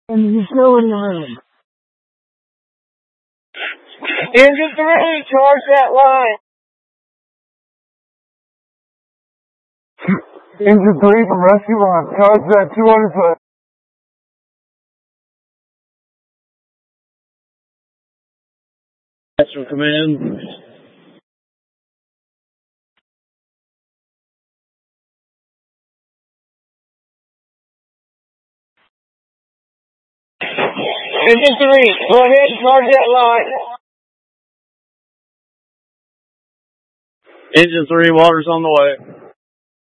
And you still in the room. Engine 3, charge that line. Engine 3 from rescue line, charge that 200 foot. That's from command. Engine 3, go ahead and charge that line. Engine 3, water's on the way.